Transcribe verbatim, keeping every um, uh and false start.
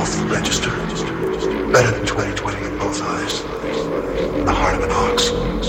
off register. Better than twenty twenty in both eyes. The heart of an ox.